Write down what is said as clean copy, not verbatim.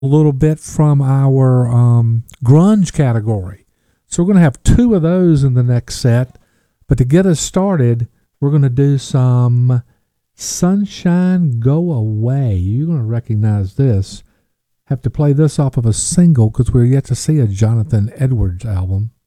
a little bit from our grunge category. So we're going to have two of those in the next set. But to get us started, we're going to do some Sunshine Go Away. You're going to recognize this. Have to play this off of a single because we're yet to see a Jonathan Edwards album.